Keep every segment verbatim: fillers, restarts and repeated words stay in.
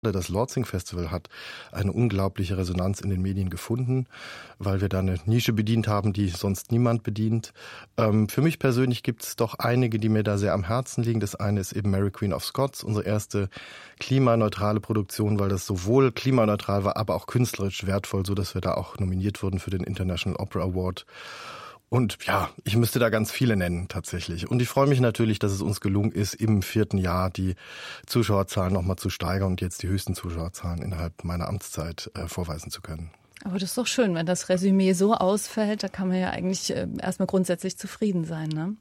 Das Lortzing Festival hat eine unglaubliche Resonanz in den Medien gefunden, weil wir da eine Nische bedient haben, die sonst niemand bedient. Ähm, für mich persönlich gibt es doch einige, die mir da sehr am Herzen liegen. Das eine ist eben Mary Queen of Scots, unsere erste klimaneutrale Produktion, weil das sowohl klimaneutral war, aber auch künstlerisch wertvoll, so dass wir da auch nominiert wurden für den International Opera Award. Und ja, ich müsste da ganz viele nennen tatsächlich. Und ich freue mich natürlich, dass es uns gelungen ist, im vierten Jahr die Zuschauerzahlen nochmal zu steigern und jetzt die höchsten Zuschauerzahlen innerhalb meiner Amtszeit äh, vorweisen zu können. Aber das ist doch schön, wenn das Resümee so ausfällt, da kann man ja eigentlich äh, erstmal grundsätzlich zufrieden sein, ne?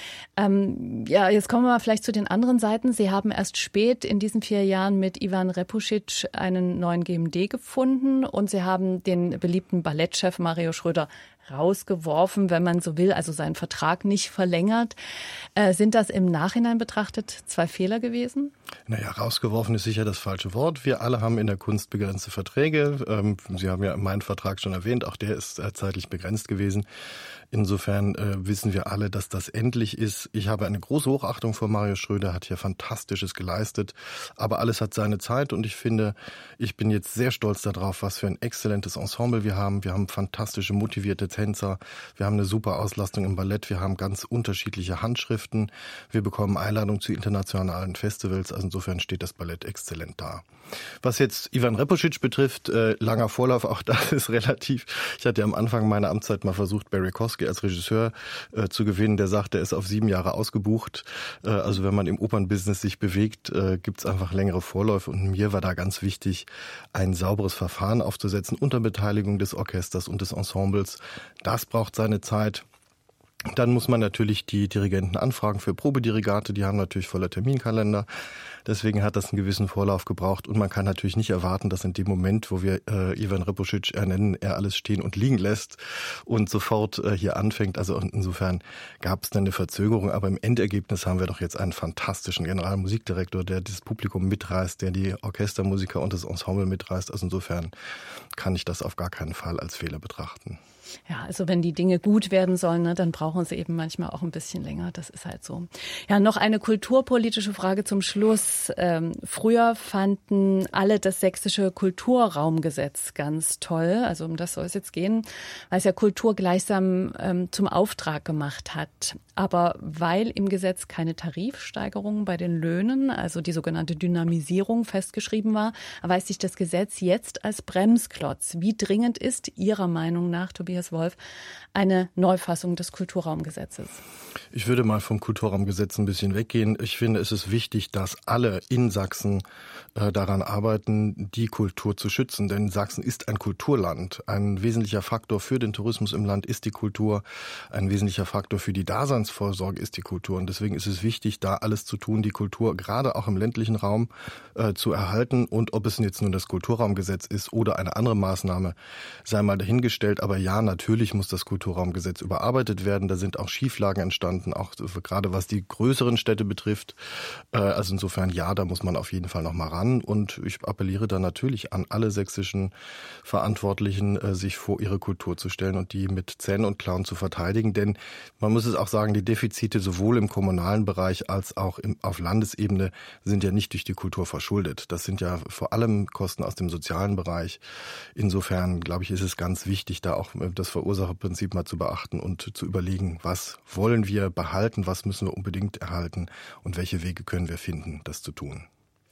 Ähm, ja, jetzt kommen wir mal vielleicht zu den anderen Seiten. Sie haben erst spät in diesen vier Jahren mit Ivan Repušić einen neuen G M D gefunden und Sie haben den beliebten Ballettchef Mario Schröder rausgeworfen, wenn man so will, also seinen Vertrag nicht verlängert. Äh, sind das im Nachhinein betrachtet zwei Fehler gewesen? Naja, rausgeworfen ist sicher das falsche Wort. Wir alle haben in der Kunst begrenzte Verträge. Ähm, Sie haben ja meinen Vertrag schon erwähnt, auch der ist äh, zeitlich begrenzt gewesen. Insofern äh, wissen wir alle, dass das endlich ist. Ich habe eine große Hochachtung vor Mario Schröder, hat hier Fantastisches geleistet. Aber alles hat seine Zeit und ich finde, ich bin jetzt sehr stolz darauf, was für ein exzellentes Ensemble wir haben. Wir haben fantastische, motivierte Tänzer. Wir haben eine super Auslastung im Ballett. Wir haben ganz unterschiedliche Handschriften. Wir bekommen Einladungen zu internationalen Festivals. Also insofern steht das Ballett exzellent da. Was jetzt Ivan Repušić betrifft, äh, langer Vorlauf, auch das ist relativ. Ich hatte am Anfang meiner Amtszeit mal versucht, Barry Kosky als Regisseur äh, zu gewinnen. Der sagt, er ist auf sieben Jahre ausgebucht. Äh, also wenn man im Opernbusiness sich bewegt, äh, gibt es einfach längere Vorläufe. Und mir war da ganz wichtig, ein sauberes Verfahren aufzusetzen unter Beteiligung des Orchesters und des Ensembles. Das braucht seine Zeit. Dann muss man natürlich die Dirigenten anfragen für Probedirigate. Die haben natürlich voller Terminkalender. Deswegen hat das einen gewissen Vorlauf gebraucht. Und man kann natürlich nicht erwarten, dass in dem Moment, wo wir äh, Ivan Repušić ernennen, er alles stehen und liegen lässt und sofort äh, hier anfängt. Also insofern gab es dann eine Verzögerung. Aber im Endergebnis haben wir doch jetzt einen fantastischen Generalmusikdirektor, der das Publikum mitreißt, der die Orchestermusiker und das Ensemble mitreißt. Also insofern kann ich das auf gar keinen Fall als Fehler betrachten. Ja, also wenn die Dinge gut werden sollen, ne, dann brauchen sie eben manchmal auch ein bisschen länger. Das ist halt so. Ja, noch eine kulturpolitische Frage zum Schluss. Ähm, früher fanden alle das sächsische Kulturraumgesetz ganz toll. Also um das soll es jetzt gehen, weil es ja Kultur gleichsam ähm, zum Auftrag gemacht hat. Aber weil im Gesetz keine Tarifsteigerung bei den Löhnen, also die sogenannte Dynamisierung, festgeschrieben war, erweist sich das Gesetz jetzt als Bremsklotz. Wie dringend ist Ihrer Meinung nach, Tobias Wolf, eine Neufassung des Kulturraumgesetzes? Ich würde mal vom Kulturraumgesetz ein bisschen weggehen. Ich finde, es ist wichtig, dass alle in Sachsen äh, daran arbeiten, die Kultur zu schützen. Denn Sachsen ist ein Kulturland. Ein wesentlicher Faktor für den Tourismus im Land ist die Kultur. Ein wesentlicher Faktor für die Daseinsvorsorge ist die Kultur. Und deswegen ist es wichtig, da alles zu tun, die Kultur gerade auch im ländlichen Raum äh, zu erhalten. Und ob es jetzt nun das Kulturraumgesetz ist oder eine andere Maßnahme, sei mal dahingestellt. Aber ja, natürlich muss das Kulturraumgesetz überarbeitet werden. Da sind auch Schieflagen entstanden, auch gerade was die größeren Städte betrifft. Also insofern, ja, da muss man auf jeden Fall noch mal ran. Und ich appelliere da natürlich an alle sächsischen Verantwortlichen, sich vor ihre Kultur zu stellen und die mit Zähnen und Klauen zu verteidigen. Denn man muss es auch sagen, die Defizite sowohl im kommunalen Bereich als auch im, auf Landesebene sind ja nicht durch die Kultur verschuldet. Das sind ja vor allem Kosten aus dem sozialen Bereich. Insofern, glaube ich, ist es ganz wichtig, da auch das Verursacherprinzip mal zu beachten und zu überlegen, was wollen wir behalten, was müssen wir unbedingt erhalten und welche Wege können wir finden, das zu tun.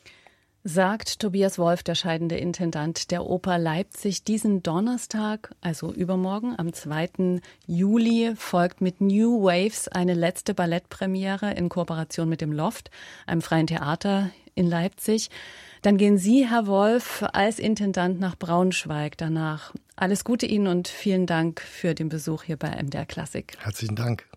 Sagt Tobias Wolf, der scheidende Intendant der Oper Leipzig. Diesen Donnerstag, also übermorgen, am zweiten Juli, folgt mit New Waves eine letzte Ballettpremiere in Kooperation mit dem Loft, einem freien Theater in Leipzig. Dann gehen Sie, Herr Wolf, als Intendant nach Braunschweig danach. Alles Gute Ihnen und vielen Dank für den Besuch hier bei M D R Klassik. Herzlichen Dank.